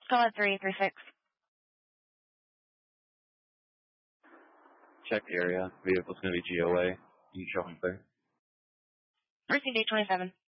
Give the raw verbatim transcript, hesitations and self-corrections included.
Call at three three six. Check the area. Vehicle's going to be G O A. You show them there. Received eight twenty-seven.